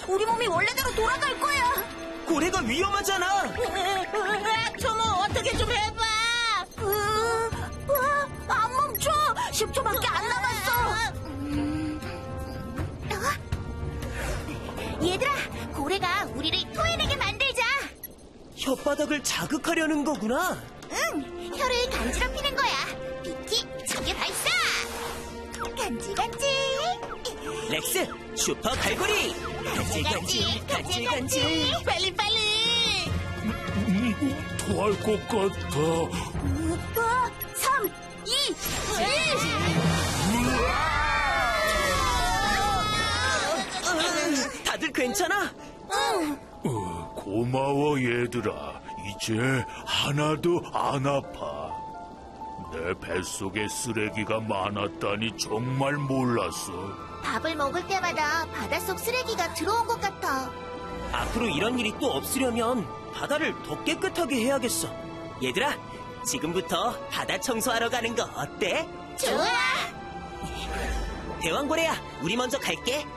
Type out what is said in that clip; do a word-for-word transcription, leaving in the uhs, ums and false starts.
우리 몸이 원래대로 돌아갈 거야. 고래가 위험하잖아. 초모, 어떻게 좀 해봐. 으, 으, 안 멈춰. 십 초밖에 안 남았어. 음, 어? 얘들아, 고래가 우리를 토해내게 만들자. 혓바닥을 자극하려는 거구나. 응, 혀를 간지럽히는 거야. 비키, 지게 발사. 간질간질. 렉스, 슈퍼 갈고리. 간질간질, 간질간질. 빨리 빨리. 음, 토할 것 같아. 어, 삼, 이, 으, 다들 괜찮아? 응. 어, 고마워 얘들아. 이제 하나도 안 아파. 내 뱃속에 쓰레기가 많았다니 정말 몰랐어. 밥을 먹을 때마다 바닷속 쓰레기가 들어온 것 같아. 앞으로 이런 일이 또 없으려면 바다를 더 깨끗하게 해야겠어. 얘들아, 지금부터 바다 청소하러 가는 거 어때? 좋아. 대왕고래야, 우리 먼저 갈게.